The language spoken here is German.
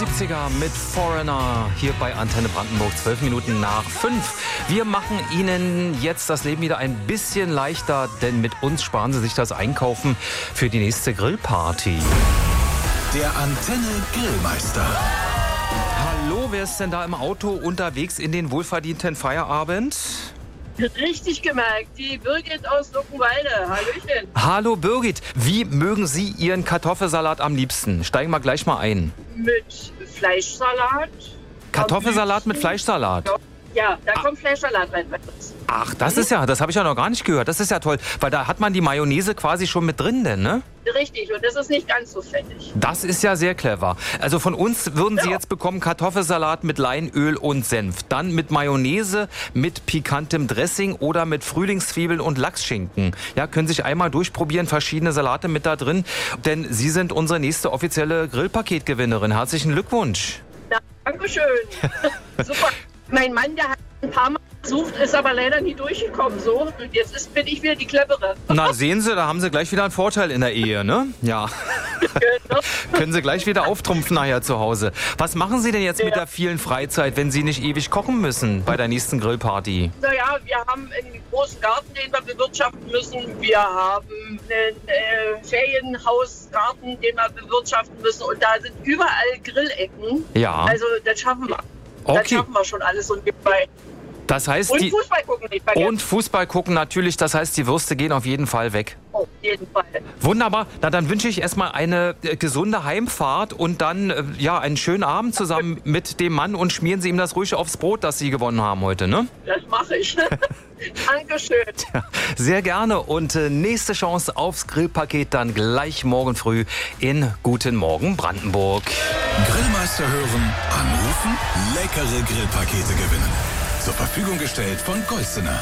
70er mit Foreigner hier bei Antenne Brandenburg, 12 Minuten nach 5. Wir machen Ihnen jetzt das Leben wieder ein bisschen leichter, denn mit uns sparen Sie sich das Einkaufen für die nächste Grillparty. Der Antenne Grillmeister. Hallo, wer ist denn da im Auto unterwegs in den wohlverdienten Feierabend? Richtig gemerkt, die Birgit aus Luckenwalde. Hallöchen. Hallo Birgit, wie mögen Sie Ihren Kartoffelsalat am liebsten? Steigen wir gleich mal ein. Mit Fleischsalat. Kartoffelsalat mit Fleischsalat? Ja, da kommt Fleischsalat rein. Ach, das habe ich ja noch gar nicht gehört. Das ist ja toll, weil da hat man die Mayonnaise quasi schon mit drin, denn, ne? Richtig, und das ist nicht ganz so fettig. Das ist ja sehr clever. Also von uns würden Sie jetzt bekommen Kartoffelsalat mit Leinöl und Senf. Dann mit Mayonnaise, mit pikantem Dressing oder mit Frühlingszwiebeln und Lachsschinken. Ja, können sich einmal durchprobieren, verschiedene Salate mit da drin. Denn Sie sind unsere nächste offizielle Grillpaketgewinnerin. Herzlichen Glückwunsch. Ja, Dankeschön. Super. Mein Mann, der hat ein paar Mal versucht, ist aber leider nie durchgekommen. So. Und jetzt bin ich wieder die Clevere. Na, sehen Sie, da haben Sie gleich wieder einen Vorteil in der Ehe, ne? Ja. Genau. Können Sie gleich wieder auftrumpfen nachher zu Hause. Was machen Sie denn jetzt mit der vielen Freizeit, wenn Sie nicht ewig kochen müssen bei der nächsten Grillparty? Naja, wir haben einen großen Garten, den wir bewirtschaften müssen. Wir haben einen Ferienhausgarten, den wir bewirtschaften müssen. Und da sind überall Grillecken. Ja. Also das schaffen wir. Okay. Das schaffen wir schon alles und nebenbei. Das heißt, Und Fußball gucken nicht vergessen. Und Fußball gucken natürlich, das heißt, die Würste gehen auf jeden Fall weg. Auf jeden Fall. Wunderbar, na dann wünsche ich erstmal eine gesunde Heimfahrt und dann einen schönen Abend zusammen mit dem Mann und schmieren Sie ihm das ruhig aufs Brot, das Sie gewonnen haben heute, ne? Das mache ich. Dankeschön. Ja, sehr gerne und nächste Chance aufs Grillpaket dann gleich morgen früh in Guten Morgen Brandenburg. Grillmeister hören, anrufen, leckere Grillpakete gewinnen. Zur Verfügung gestellt von Golsener.